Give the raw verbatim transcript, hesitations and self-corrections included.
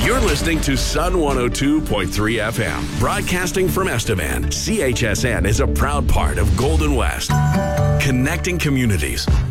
You're listening to Sun one oh two point three F M, broadcasting from Estevan. C H S N is a proud part of Golden West, connecting communities.